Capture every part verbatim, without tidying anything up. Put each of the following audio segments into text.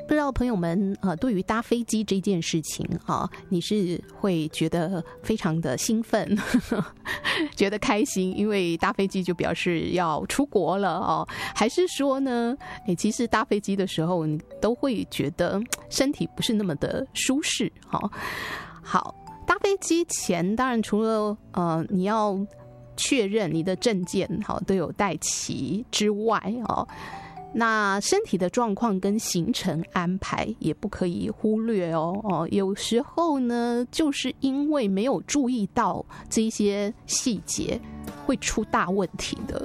不知道朋友们呃，对于搭飞机这件事情啊，你是会觉得非常的兴奋，呵呵觉得开心，因为搭飞机就表示要出国了哦，还是说呢，哎，其实搭飞机的时候你都会觉得身体不是那么的舒适哦。好，搭飞机前当然除了呃你要确认你的证件好都有带齐之外哦。那身体的状况跟行程安排也不可以忽略哦哦，有时候呢，就是因为没有注意到这些细节，会出大问题的。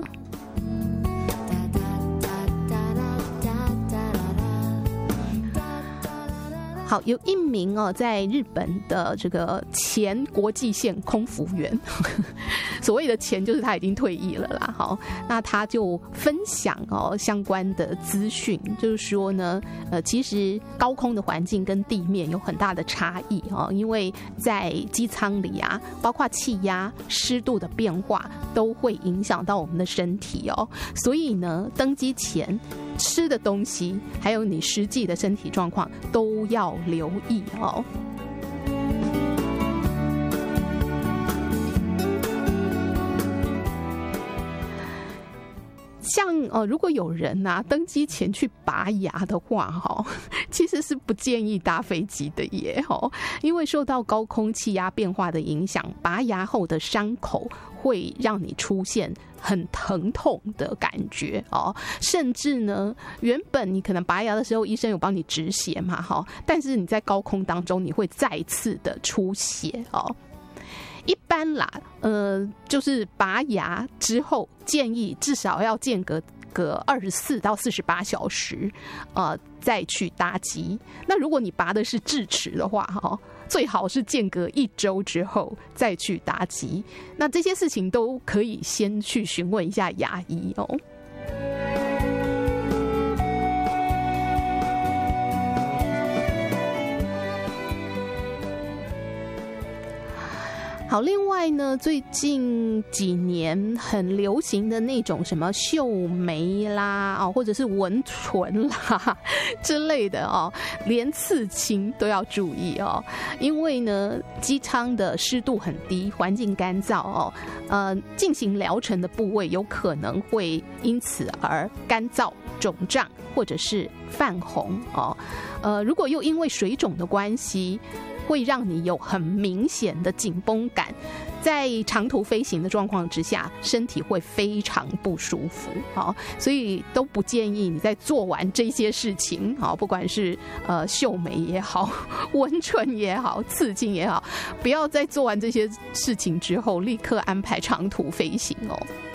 好，有一名哦，在日本的这个前国际线空服员，所谓的前就是他已经退役了啦。好，那他就分享哦相关的资讯，就是说呢，呃，其实高空的环境跟地面有很大的差异哦，因为在机舱里啊，包括气压、湿度的变化都会影响到我们的身体哦，所以呢，登机前吃的东西，还有你实际的身体状况都要留意哦。像呃，如果有人啊登机前去拔牙的话，哈，其实是不建议搭飞机的耶，哈，因为受到高空气压变化的影响，拔牙后的伤口会让你出现很疼痛的感觉哦，甚至呢，原本你可能拔牙的时候，医生有帮你止血嘛，哈，但是你在高空当中，你会再次的出血哦。一般啦，呃，就是拔牙之后，建议至少要间隔个二十四到四十八小时，呃，再去搭机。那如果你拔的是智齿的话，哈，最好是间隔一周之后再去搭机。那这些事情都可以先去询问一下牙医哦。好，另外呢，最近几年很流行的那种什么秀眉啦，哦，或者是纹唇啦之类的哦，连刺青都要注意哦，因为呢，机舱的湿度很低，环境干燥哦，呃，进行疗程的部位有可能会因此而干燥、肿胀或者是泛红哦，呃，如果又因为水肿的关系，会让你有很明显的紧绷感，在长途飞行的状况之下，身体会非常不舒服，好，所以都不建议你在做完这些事情，好，不管是呃秀眉也好，纹唇也好，刺青也好，不要在做完这些事情之后立刻安排长途飞行哦。